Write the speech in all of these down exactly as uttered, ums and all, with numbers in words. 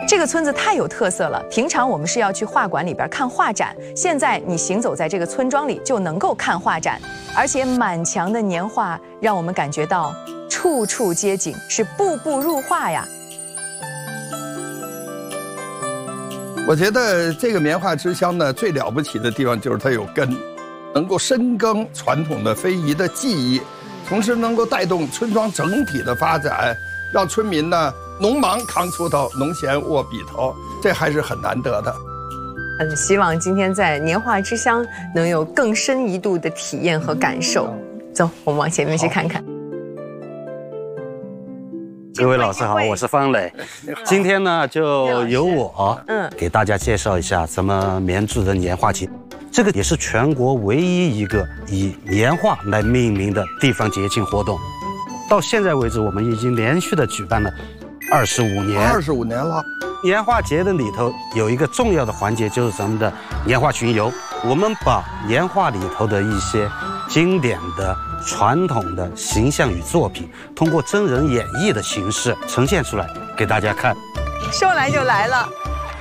这个村子太有特色了，平常我们是要去画馆里边看画展，现在你行走在这个村庄里就能够看画展，而且满墙的年画让我们感觉到处处皆景，是步步入画呀。 我觉得这个棉花之乡呢，最了不起的地方就是它有根，能够深耕传统的非遗的技艺，同时能够带动村庄整体的发展，让村民呢农忙扛锄头，农闲握笔头，这还是很难得的。 很希望今天在年画之乡能有更深一度的体验和感受。走，我们往前面去看看。 各位老师好，我是方磊。今天呢，就由我嗯给大家介绍一下咱们绵竹的年画节。这个也是全国唯一一个以年画来命名的地方节庆活动。到现在为止，我们已经连续的举办了二十五年。 二十五年了。 年画节的里头有一个重要的环节，就是咱们的年画巡游。我们把年画里头的一些经典的传统的形象与作品，通过真人演绎的形式呈现出来给大家看。 说来就来了。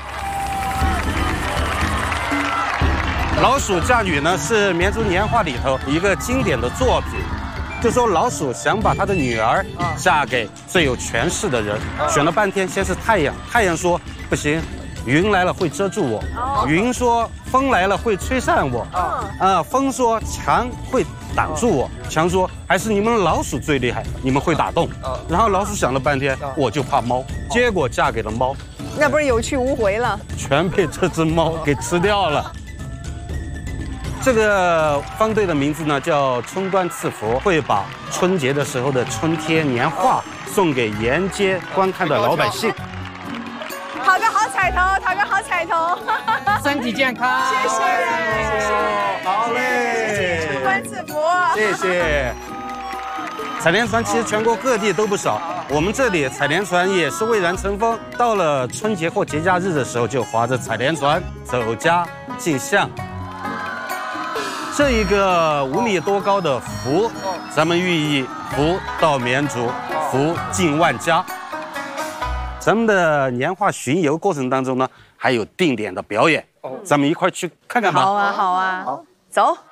老鼠嫁女呢，是绵竹年画里头一个经典的作品。就说老鼠想把他的女儿嫁给最有权势的人，选了半天，先是太阳，太阳说不行，云来了会遮住我，云说风来了会吹散我，啊，风说墙会挡住我，墙说还是你们老鼠最厉害，你们会打洞。然后老鼠想了半天，我就怕猫，结果嫁给了猫， 那不是有去无回了？ 全被这只猫给吃掉了。这个方队的名字呢叫春官赐福，会把春节的时候的春贴年画送给沿街观看的老百姓。 讨个好彩头，讨个好彩头， 身体健康。 谢谢，谢谢， 好嘞， 春官赐福， 谢谢。采莲船其实全国各地都不少，我们这里采莲船也是蔚然成风。到了春节或节假日的时候，就划着采莲船走家进巷。这一个五米多高的福，咱们寓意福到绵竹，福进万家。咱们的年画巡游过程当中呢，还有定点的表演，咱们一块去看看吧。 好啊，好啊，好，走。